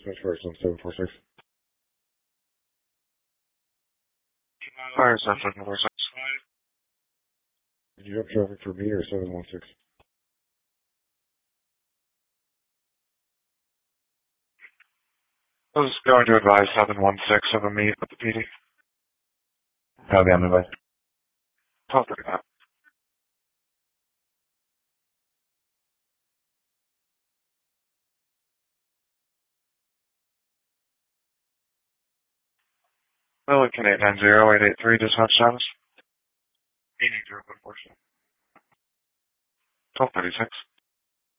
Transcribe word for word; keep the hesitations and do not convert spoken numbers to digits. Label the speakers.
Speaker 1: Dispatch first on seven four six.
Speaker 2: Fire seven four six.
Speaker 1: Did you have traffic for me or seven one six?
Speaker 2: I was going to advise seven one six of a meet with the P D.
Speaker 3: Copy on the way.
Speaker 2: twelve thirty-five. Milliken eight nine zero eight eight three dispatch status. eight eight zero one four seven. twelve thirty-six.